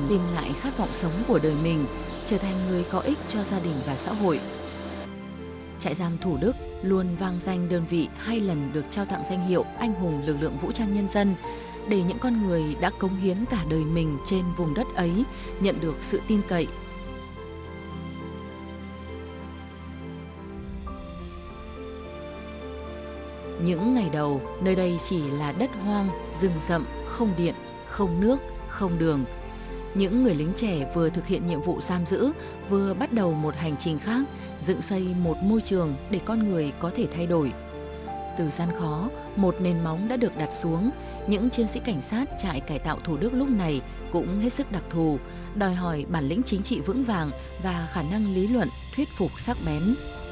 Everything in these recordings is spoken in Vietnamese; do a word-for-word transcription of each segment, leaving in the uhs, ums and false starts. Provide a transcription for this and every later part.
tìm lại khát vọng sống của đời mình, trở thành người có ích cho gia đình và xã hội. Trại giam Thủ Đức luôn vang danh đơn vị hai lần được trao tặng danh hiệu Anh hùng lực lượng vũ trang nhân dân, để những con người đã cống hiến cả đời mình trên vùng đất ấy nhận được sự tin cậy. Những ngày đầu, nơi đây chỉ là đất hoang, rừng rậm, không điện, không nước, không đường. Những người lính trẻ vừa thực hiện nhiệm vụ giam giữ, vừa bắt đầu một hành trình khác, dựng xây một môi trường để con người có thể thay đổi. Từ gian khó, một nền móng đã được đặt xuống. Những chiến sĩ cảnh sát trại cải tạo Thủ Đức lúc này cũng hết sức đặc thù, đòi hỏi bản lĩnh chính trị vững vàng và khả năng lý luận thuyết phục sắc bén.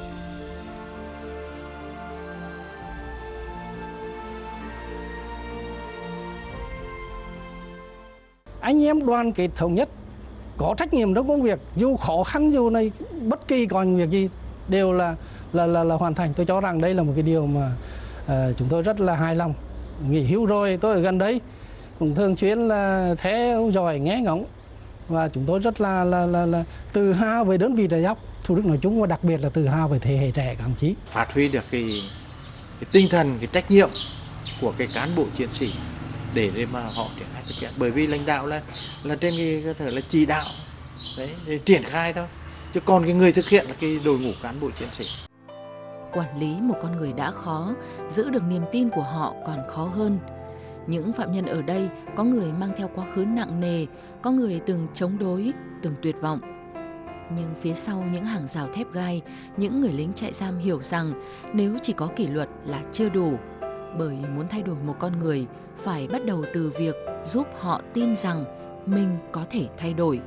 Anh em đoàn kết thống nhất, có trách nhiệm trong công việc, dù khó khăn dù này bất kỳ còn việc gì đều là là là, là hoàn thành. Tôi cho rằng đây là một cái điều mà uh, chúng tôi rất là hài lòng. Nghỉ hưu rồi, tôi ở gần đấy cũng thường xuyên là theo dõi nghe ngóng, và chúng tôi rất là là là, là tự hào về đơn vị trại giam Thủ Đức nói chung, và đặc biệt là tự hào về thế hệ trẻ các đồng chí. Phát huy được cái, cái tinh thần, cái trách nhiệm của cái cán bộ chiến sĩ để, để mà họ triển khai thực hiện, bởi vì lãnh đạo là là trên cái có thể là chỉ đạo đấy, để triển khai thôi, chứ còn cái người thực hiện là cái đội ngũ cán bộ chiến sĩ. Quản lý một con người đã khó, giữ được niềm tin của họ còn khó hơn. Những phạm nhân ở đây có người mang theo quá khứ nặng nề, có người từng chống đối, từng tuyệt vọng. Nhưng phía sau những hàng rào thép gai, những người lính trại giam hiểu rằng nếu chỉ có kỷ luật là chưa đủ, bởi muốn thay đổi một con người phải bắt đầu từ việc giúp họ tin rằng mình có thể thay đổi.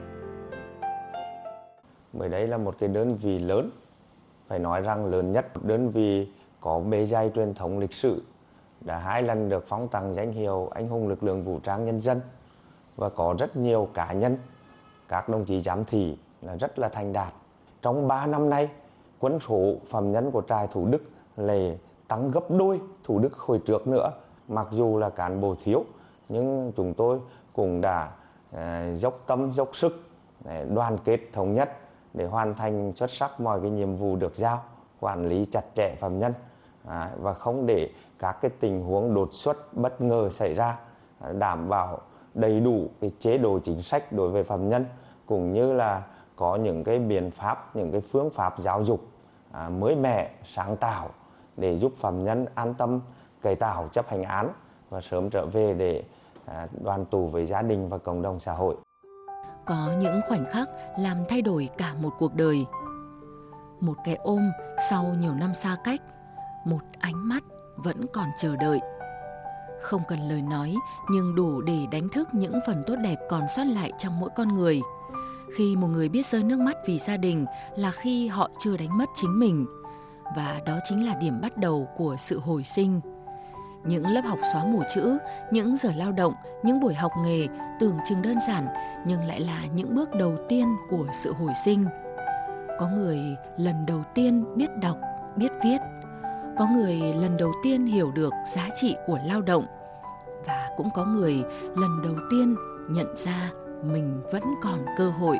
Bởi đây là một cái đơn vị lớn, phải nói rằng lớn nhất, đơn vị có bề dày truyền thống lịch sử, đã hai lần được phong tặng danh hiệu Anh hùng lực lượng vũ trang nhân dân, và có rất nhiều cá nhân, các đồng chí giám thị là rất là thành đạt. Trong ba năm nay, quân số phạm nhân của trại Thủ Đức lại tăng gấp đôi Thủ Đức hồi trước nữa. Mặc dù là cán bộ thiếu, nhưng chúng tôi cũng đã uh, dốc tâm, dốc sức, để đoàn kết thống nhất để hoàn thành xuất sắc mọi cái nhiệm vụ được giao, quản lý chặt chẽ phạm nhân, à, và không để các cái tình huống đột xuất bất ngờ xảy ra, à, đảm bảo đầy đủ cái chế độ chính sách đối với phạm nhân, cũng như là có những cái biện pháp, những cái phương pháp giáo dục à, mới mẻ, sáng tạo để giúp phạm nhân an tâm cải tạo chấp hành án và sớm trở về để à, đoàn tụ với gia đình và cộng đồng xã hội. Có những khoảnh khắc làm thay đổi cả một cuộc đời. Một cái ôm sau nhiều năm xa cách, một ánh mắt vẫn còn chờ đợi. Không cần lời nói, nhưng đủ để đánh thức những phần tốt đẹp còn sót lại trong mỗi con người. Khi một người biết rơi nước mắt vì gia đình là khi họ chưa đánh mất chính mình. Và đó chính là điểm bắt đầu của sự hồi sinh. Những lớp học xóa mù chữ, những giờ lao động, những buổi học nghề tưởng chừng đơn giản nhưng lại là những bước đầu tiên của sự hồi sinh. Có người lần đầu tiên biết đọc, biết viết. Có người lần đầu tiên hiểu được giá trị của lao động. Và cũng có người lần đầu tiên nhận ra mình vẫn còn cơ hội.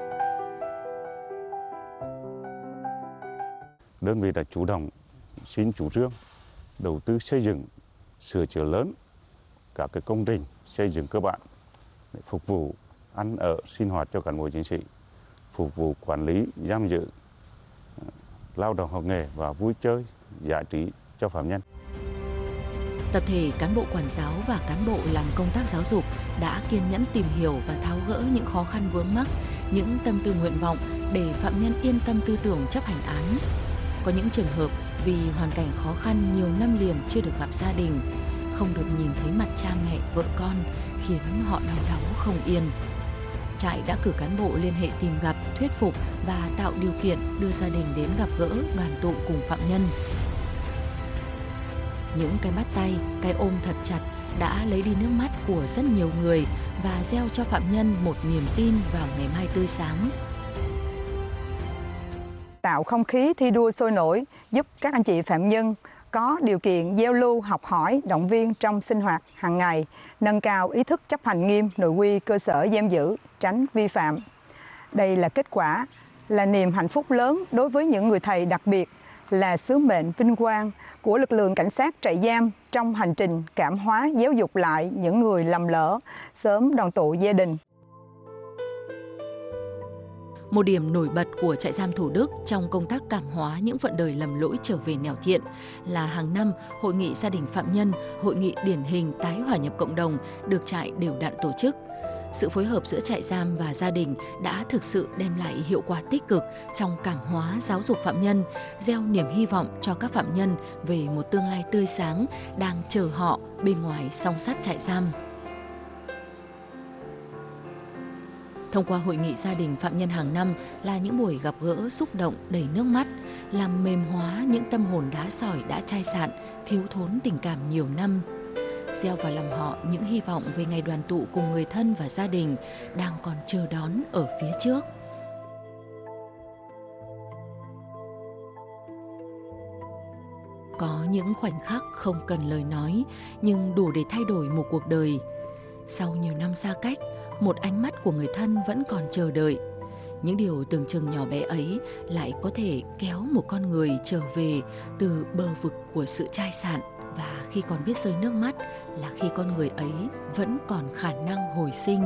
Đơn vị đã chủ động xin chủ trương đầu tư xây dựng, sửa chữa lớn các cái công trình xây dựng cơ bản để phục vụ ăn ở sinh hoạt cho cán bộ chiến sĩ, phục vụ quản lý giam giữ, lao động học nghề và vui chơi giải trí cho phạm nhân. Tập thể cán bộ quản giáo và cán bộ làm công tác giáo dục đã kiên nhẫn tìm hiểu và tháo gỡ những khó khăn vướng mắc, những tâm tư nguyện vọng để phạm nhân yên tâm tư tưởng chấp hành án. Có những trường hợp vì hoàn cảnh khó khăn nhiều năm liền chưa được gặp gia đình, không được nhìn thấy mặt cha mẹ, vợ con, khiến họ đau đáu không yên. Trại đã cử cán bộ liên hệ tìm gặp, thuyết phục và tạo điều kiện đưa gia đình đến gặp gỡ, đoàn tụ cùng phạm nhân. Những cái bắt tay, cái ôm thật chặt đã lấy đi nước mắt của rất nhiều người và gieo cho phạm nhân một niềm tin vào ngày mai tươi sáng. Tạo không khí thi đua sôi nổi, giúp các anh chị phạm nhân có điều kiện giao lưu, học hỏi, động viên trong sinh hoạt hàng ngày, nâng cao ý thức chấp hành nghiêm nội quy cơ sở giam giữ, tránh vi phạm. Đây là kết quả, là niềm hạnh phúc lớn đối với những người thầy đặc biệt, là sứ mệnh vinh quang của lực lượng cảnh sát trại giam trong hành trình cảm hóa giáo dục lại những người lầm lỡ, sớm đoàn tụ gia đình. Một điểm nổi bật của trại giam Thủ Đức trong công tác cảm hóa những phận đời lầm lỗi trở về nẻo thiện là hàng năm Hội nghị gia đình phạm nhân, Hội nghị điển hình tái hòa nhập cộng đồng được trại đều đặn tổ chức. Sự phối hợp giữa trại giam và gia đình đã thực sự đem lại hiệu quả tích cực trong cảm hóa giáo dục phạm nhân, gieo niềm hy vọng cho các phạm nhân về một tương lai tươi sáng đang chờ họ bên ngoài song sắt trại giam. Thông qua hội nghị gia đình phạm nhân hàng năm là những buổi gặp gỡ xúc động đầy nước mắt, làm mềm hóa những tâm hồn đá sỏi đã chai sạn, thiếu thốn tình cảm nhiều năm, gieo vào lòng họ những hy vọng về ngày đoàn tụ cùng người thân và gia đình đang còn chờ đón ở phía trước. Có những khoảnh khắc không cần lời nói nhưng đủ để thay đổi một cuộc đời. Sau nhiều năm xa cách, một ánh mắt của người thân vẫn còn chờ đợi. Những điều tưởng chừng nhỏ bé ấy lại có thể kéo một con người trở về từ bờ vực của sự chai sạn, và khi còn biết rơi nước mắt là khi con người ấy vẫn còn khả năng hồi sinh.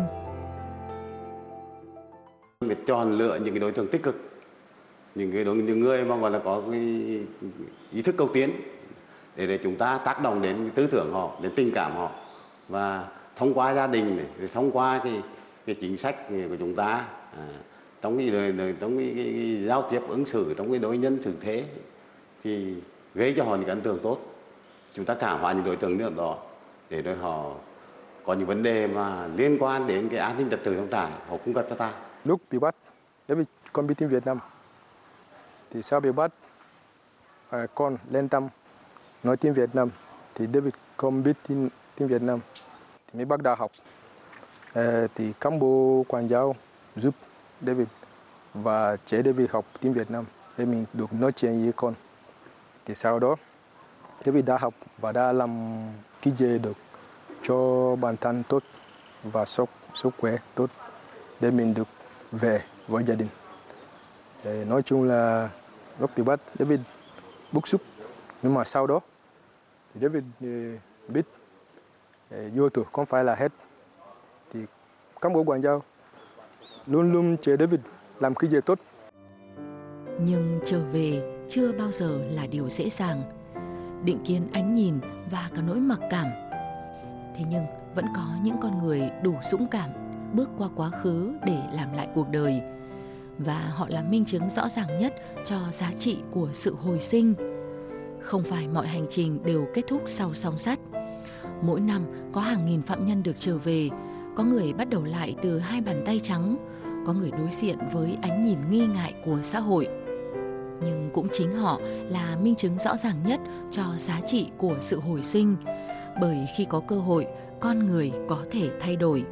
Phải chọn lựa những cái đối tượng tích cực, những cái đối những người mà gọi là có cái ý thức cầu tiến để để chúng ta tác động đến tư tưởng họ, đến tình cảm họ, và thông qua gia đình này, thông qua cái cái chính sách của chúng ta à, trong cái đời, đời trong cái, cái, cái giao tiếp ứng xử, trong cái đối nhân xử thế thì gây cho họ những ấn tượng tốt. Chúng ta cảm hóa những đối tượng nữa đó để để họ có những vấn đề mà liên quan đến cái an ninh trật tự trong trại, họ cung cấp cho ta. Lúc bị bắt, David con biết tiếng Việt Nam, thì sau bị bắt à, con lên tâm nói tiếng Việt Nam, thì David không biết tiếng, tiếng Việt Nam, thì mới bắt đầu học. À, thì cán bộ quản giáo giúp David và chế David học tiếng Việt Nam để mình được nói chuyện với con. Thì sau đó David đã học và đã làm cái gì được cho bản thân tốt và sức sức khỏe tốt để mình được về với gia đình. Để nói chung là lúc bị bắt David bức xúc, nhưng mà sau đó thì David biết vô tù không phải là hết. Thì cán bộ quản giáo luôn luôn chế David làm cái gì tốt. Nhưng trở về chưa bao giờ là điều dễ dàng. Định kiến ánh nhìn và cả nỗi mặc cảm. Thế nhưng vẫn có những con người đủ dũng cảm bước qua quá khứ để làm lại cuộc đời. Và họ là minh chứng rõ ràng nhất cho giá trị của sự hồi sinh. Không phải mọi hành trình đều kết thúc sau song sắt. Mỗi năm có hàng nghìn phạm nhân được trở về. Có người bắt đầu lại từ hai bàn tay trắng. Có người đối diện với ánh nhìn nghi ngại của xã hội. Nhưng cũng chính họ là minh chứng rõ ràng nhất cho giá trị của sự hồi sinh. Bởi khi có cơ hội, con người có thể thay đổi.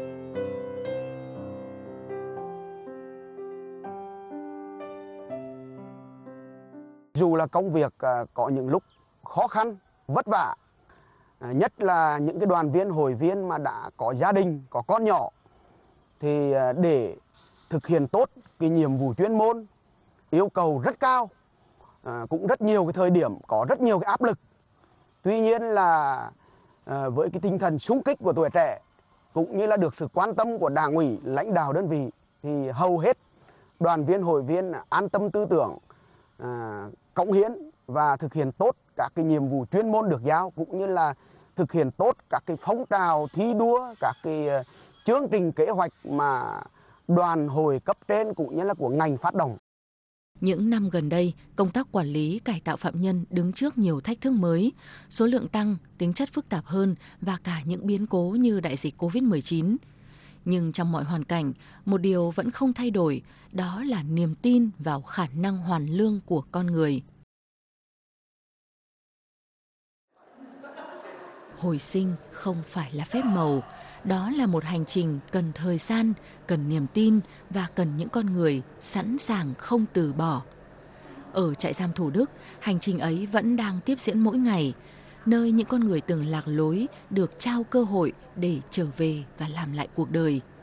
Dù là công việc có những lúc khó khăn, vất vả, nhất là những cái đoàn viên, hội viên mà đã có gia đình, có con nhỏ, thì để thực hiện tốt cái nhiệm vụ chuyên môn yêu cầu rất cao, à, cũng rất nhiều cái thời điểm có rất nhiều cái áp lực. Tuy nhiên là à, với cái tinh thần xung kích của tuổi trẻ cũng như là được sự quan tâm của đảng ủy, lãnh đạo đơn vị, thì hầu hết đoàn viên, hội viên an tâm tư tưởng, à, cống hiến và thực hiện tốt các cái nhiệm vụ chuyên môn được giao, cũng như là thực hiện tốt các cái phong trào thi đua, các cái chương trình kế hoạch mà đoàn hội cấp trên cũng như là của ngành phát động. Những năm gần đây, công tác quản lý cải tạo phạm nhân đứng trước nhiều thách thức mới, số lượng tăng, tính chất phức tạp hơn và cả những biến cố như đại dịch covid mười chín. Nhưng trong mọi hoàn cảnh, một điều vẫn không thay đổi, đó là niềm tin vào khả năng hoàn lương của con người. Hồi sinh không phải là phép màu, đó là một hành trình cần thời gian, cần niềm tin và cần những con người sẵn sàng không từ bỏ. Ở trại giam Thủ Đức, hành trình ấy vẫn đang tiếp diễn mỗi ngày, nơi những con người từng lạc lối được trao cơ hội để trở về và làm lại cuộc đời.